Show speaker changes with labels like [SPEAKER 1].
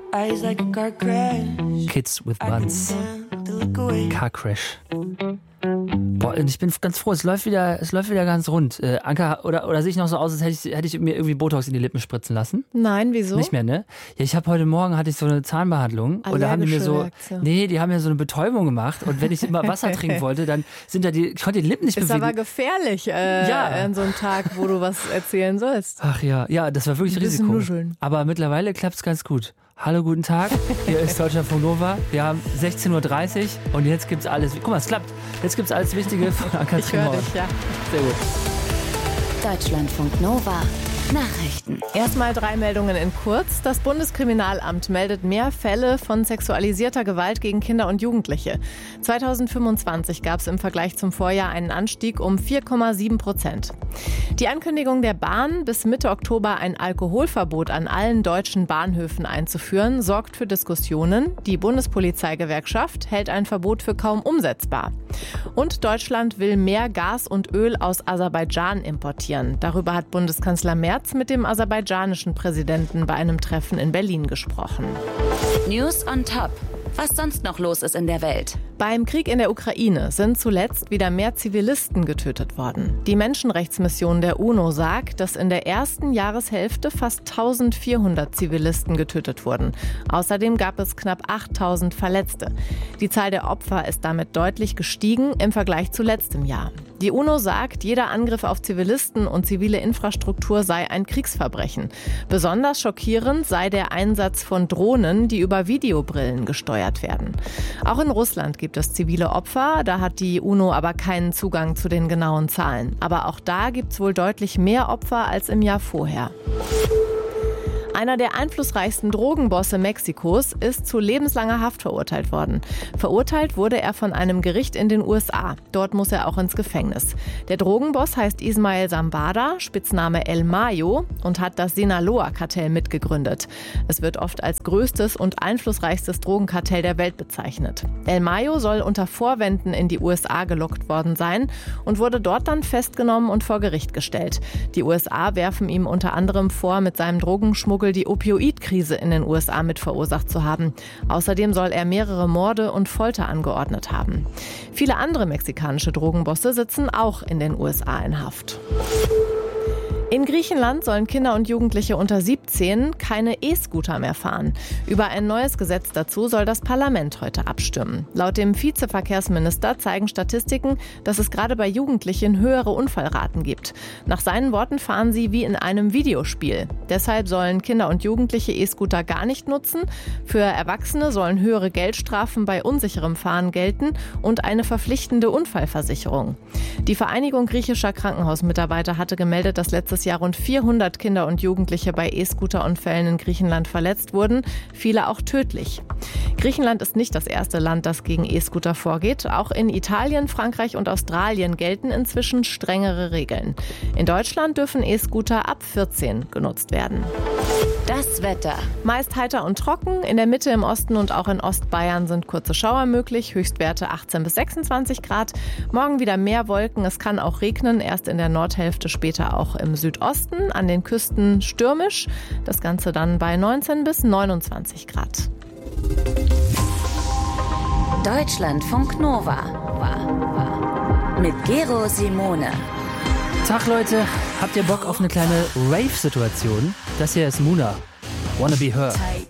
[SPEAKER 1] Kids with Buns. Car Crash. Boah, und ich bin ganz froh, es läuft wieder ganz rund. Anka, oder sehe ich noch so aus, als hätte ich mir irgendwie Botox in die Lippen spritzen lassen?
[SPEAKER 2] Nein, wieso?
[SPEAKER 1] Nicht mehr, ne? Ja, heute Morgen hatte ich so eine Zahnbehandlung und da haben die mir so, die haben mir so eine Betäubung gemacht und wenn ich immer Wasser trinken wollte, dann ich konnte die Lippen nicht bewegen.
[SPEAKER 2] Ist aber gefährlich an so einem Tag, wo du was erzählen sollst.
[SPEAKER 1] Ach ja, das war wirklich Risiko. Nuscheln. Aber mittlerweile klappt es ganz gut. Hallo, guten Tag, hier ist Deutschlandfunk Nova. Wir haben 16.30 Uhr und jetzt gibt's alles. Guck mal, es klappt. Jetzt gibt's alles Wichtige von Anka.
[SPEAKER 2] Ich höre dich, ja.
[SPEAKER 1] Sehr gut.
[SPEAKER 3] Deutschlandfunk Nova. Nachrichten.
[SPEAKER 2] Erstmal 3 Meldungen in kurz. Das Bundeskriminalamt meldet mehr Fälle von sexualisierter Gewalt gegen Kinder und Jugendliche. 2025 gab es im Vergleich zum Vorjahr einen Anstieg um 4,7%. Die Ankündigung der Bahn, bis Mitte Oktober ein Alkoholverbot an allen deutschen Bahnhöfen einzuführen, sorgt für Diskussionen. Die Bundespolizeigewerkschaft hält ein Verbot für kaum umsetzbar. Und Deutschland will mehr Gas und Öl aus Aserbaidschan importieren. Darüber hat Bundeskanzler Merz mit dem aserbaidschanischen Präsidenten bei einem Treffen in Berlin gesprochen.
[SPEAKER 3] News on Top. Was sonst noch los ist in der Welt?
[SPEAKER 2] Beim Krieg in der Ukraine sind zuletzt wieder mehr Zivilisten getötet worden. Die Menschenrechtsmission der UNO sagt, dass in der ersten Jahreshälfte fast 1400 Zivilisten getötet wurden. Außerdem gab es knapp 8000 Verletzte. Die Zahl der Opfer ist damit deutlich gestiegen im Vergleich zu letztem Jahr. Die UNO sagt, jeder Angriff auf Zivilisten und zivile Infrastruktur sei ein Kriegsverbrechen. Besonders schockierend sei der Einsatz von Drohnen, die über Videobrillen gesteuert werden. Auch in Russland gibt es zivile Opfer, da hat die UNO aber keinen Zugang zu den genauen Zahlen. Aber auch da gibt es wohl deutlich mehr Opfer als im Jahr vorher. Einer der einflussreichsten Drogenbosse Mexikos ist zu lebenslanger Haft verurteilt worden. Verurteilt wurde er von einem Gericht in den USA. Dort muss er auch ins Gefängnis. Der Drogenboss heißt Ismael Zambada, Spitzname El Mayo, und hat das Sinaloa-Kartell mitgegründet. Es wird oft als größtes und einflussreichstes Drogenkartell der Welt bezeichnet. El Mayo soll unter Vorwänden in die USA gelockt worden sein und wurde dort dann festgenommen und vor Gericht gestellt. Die USA werfen ihm unter anderem vor, mit seinem Drogenschmuggel die Opioidkrise in den USA mit verursacht zu haben. Außerdem soll er mehrere Morde und Folter angeordnet haben. Viele andere mexikanische Drogenbosse sitzen auch in den USA in Haft. In Griechenland sollen Kinder und Jugendliche unter 17 keine E-Scooter mehr fahren. Über ein neues Gesetz dazu soll das Parlament heute abstimmen. Laut dem Vizeverkehrsminister zeigen Statistiken, dass es gerade bei Jugendlichen höhere Unfallraten gibt. Nach seinen Worten fahren sie wie in einem Videospiel. Deshalb sollen Kinder und Jugendliche E-Scooter gar nicht nutzen. Für Erwachsene sollen höhere Geldstrafen bei unsicherem Fahren gelten und eine verpflichtende Unfallversicherung. Die Vereinigung griechischer Krankenhausmitarbeiter hatte gemeldet, dass letztes Jahr rund 400 Kinder und Jugendliche bei E-Scooter-Unfällen in Griechenland verletzt wurden, viele auch tödlich. Griechenland ist nicht das erste Land, das gegen E-Scooter vorgeht. Auch in Italien, Frankreich und Australien gelten inzwischen strengere Regeln. In Deutschland dürfen E-Scooter ab 14 genutzt werden.
[SPEAKER 3] Das Wetter.
[SPEAKER 2] Meist heiter und trocken. In der Mitte, im Osten und auch in Ostbayern sind kurze Schauer möglich. Höchstwerte 18 bis 26 Grad. Morgen wieder mehr Wolken. Es kann auch regnen. Erst in der Nordhälfte, später auch im Südosten. An den Küsten stürmisch. Das Ganze dann bei 19 bis 29 Grad.
[SPEAKER 3] Deutschlandfunk Nova. Mit Gero Simone.
[SPEAKER 1] Tag Leute, habt ihr Bock auf eine kleine Rave-Situation? Das hier ist Muna. Wanna Be Her.